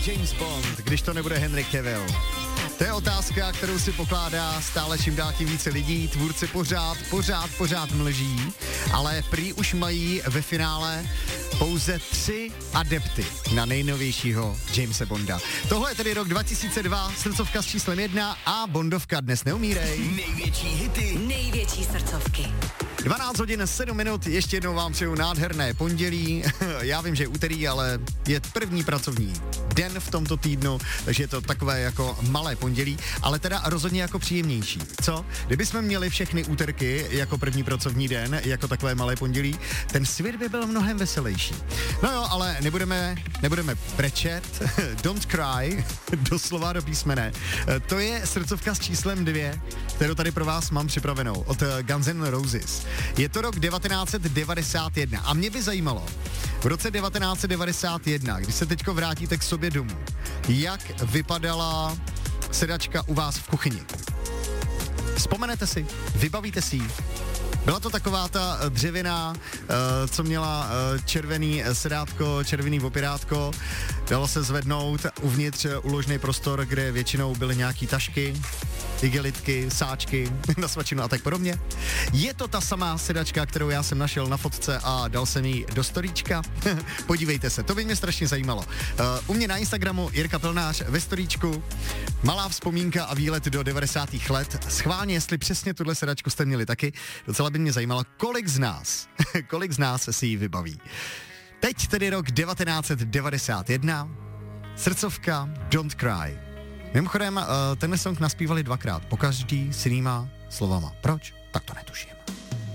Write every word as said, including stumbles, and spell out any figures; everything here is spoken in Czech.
James Bond, když to nebude Henry Cavill. To je otázka, kterou si pokládá stále čím dál tím více lidí. Tvůrci pořád, pořád, pořád mlží, ale prý už mají ve finále pouze tři adepty na nejnovějšího Jamese Bonda. Tohle je tedy rok dva tisíce dva, srdcovka s číslem jedna a Bondovka Dnes neumírej. Největší hity, největší srdcovky. dvanáct hodin sedm minut, ještě jednou vám přeju nádherné pondělí. Já vím, že je úterý, ale je první pracovní den v tomto týdnu, takže je to takové jako malé pondělí, ale teda rozhodně jako příjemnější. Co? Kdybychom měli všechny úterky jako první pracovní den, jako takové malé pondělí, ten svět by byl mnohem veselější. No jo, ale nebudeme, nebudeme brečet, don't cry, doslova do písmene. To je srdcovka s číslem dvě, kterou tady pro vás mám připravenou od Guns N' Roses. Je to rok devatenáct set devadesát jedna a mě by zajímalo, v roce devatenáct set devadesát jedna, když se teďko vrátíte k sobě domů, jak vypadala sedačka u vás v kuchyni? Vzpomenete si? Vybavíte si ji? Byla to taková ta dřevěná, co měla červený sedátko, červený opirátko, dalo se zvednout, uvnitř uložný prostor, kde většinou byly nějaký tašky, igelitky, sáčky na svačinu a tak podobně. Je to ta samá sedačka, kterou já jsem našel na fotce a dal jsem ji do storíčka? Podívejte se, to by mě strašně zajímalo. U mě na Instagramu Jirka Plnář ve storíčku, malá vzpomínka a výlet do devadesátých let. Schválně, jestli přesně tuhle sedačku jste měli taky, docela by mě zajímalo, kolik z nás, kolik z nás si ji vybaví. Teď tedy rok devatenáct set devadesát jedna, srdcovka Don't Cry. Mimochodem, tenhle song naspívali dvakrát, pokaždý s jinýma slovama. Proč? Tak to netuším.